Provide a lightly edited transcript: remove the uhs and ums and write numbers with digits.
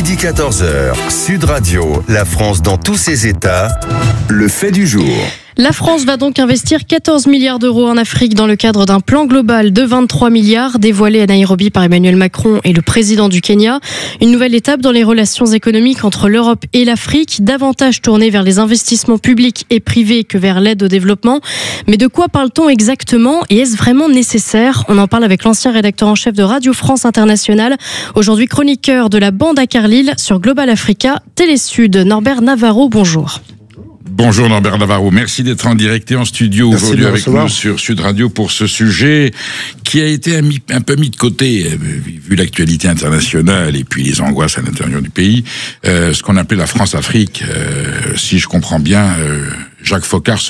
Midi 14h, Sud Radio, la France dans tous ses états, le fait du jour. La France va donc investir 14 milliards d'euros en Afrique dans le cadre d'un plan global de 23 milliards dévoilé à Nairobi par Emmanuel Macron et le président du Kenya. Une nouvelle étape dans les relations économiques entre l'Europe et l'Afrique, davantage tournée vers les investissements publics et privés que vers l'aide au développement. Mais de quoi parle-t-on exactement et est-ce vraiment nécessaire ? On en parle avec l'ancien rédacteur en chef de Radio France Internationale, aujourd'hui chroniqueur de la bande à Carlyle sur Global Africa, Télé Sud. Norbert Navarro, bonjour. Bonjour Norbert Navarro, merci d'être en direct et en studio aujourd'hui avec nous sur Sud Radio pour ce sujet qui a été un peu mis de côté, vu l'actualité internationale et puis les angoisses à l'intérieur du pays, ce qu'on appelait la France-Afrique. Si je comprends bien, Jacques Foccart